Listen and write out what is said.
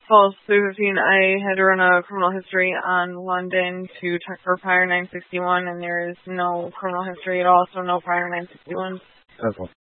False 315. I had to run a criminal history on London to check for prior 961, and there is no criminal history at all, so no prior 961. Okay.